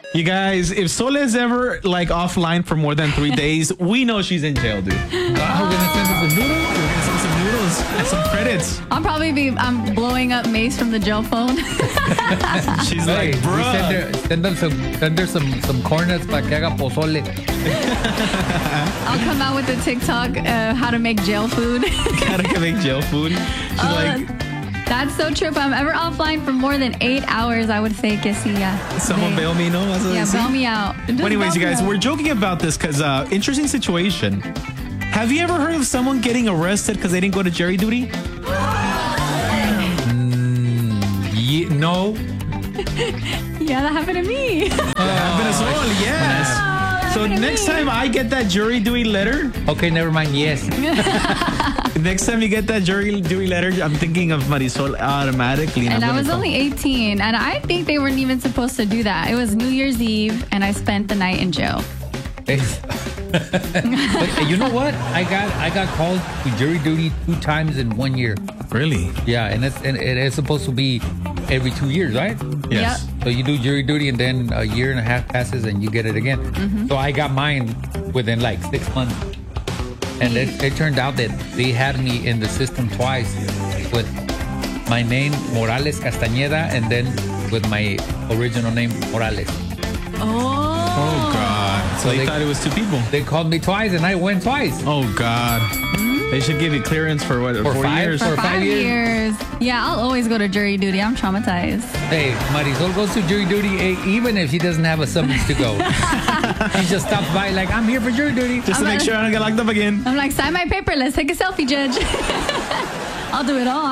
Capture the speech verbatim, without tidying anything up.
You guys, if Sol is ever like offline for more than three days, we know she's in jail, dude. Oh, we're gonna send her some noodles. We're gonna send some noodles and some credits. I'll probably be I'm blowing up Mace from the jail phone. She's Hey, like, we bruh. send her, send them some, send her some, some cornets para que haga pozole. I'll come out with the TikTok uh, how to make jail food. Gotta make jail food. She's Uh, like, That's so true. If I'm ever offline for more than eight hours, I would say que sí, yeah. someone They- bail me, no? Vas a Yeah, decir? bail me out. Just Well, anyways, you bail me guys, out. we're joking about this because uh, interesting situation. Have you ever heard of someone getting arrested because they didn't go to jury duty? Ye- no. Yeah, that happened to me. Happened as well, yes. So happened to next me. time I get that jury duty letter, Okay, never mind. Yes. next time you get that jury duty letter, I'm thinking of Marisol automatically. And I'm I gonna was call- only eighteen, and I think they weren't even supposed to do that. It was New Year's Eve, and I spent the night in jail. But you know what? I got I got called to jury duty two times in one year. Really? Yeah, and it's and it is supposed to be every two years, right? Yes. Yep. So you do jury duty, and then a year and a half passes, and you get it again. So I got mine within like six months, and it, it turned out that they had me in the system twice with my name Morales Castañeda, and then with my original name Morales. Oh. Oh, God. So, So they, they- thought it was two people. They called me twice, and I went twice. Oh, God. They should give you clearance for what, For four five? years? For For five, five years? years. Yeah, I'll always go to jury duty. I'm traumatized. Hey, Marisol goes to jury duty eh, even if she doesn't have a summons to go. She just stops by like, I'm here for jury duty. Just to I'm make not- sure I don't get locked up again. I'm like, sign my paper. Let's take a selfie, Judge. I'll do it all.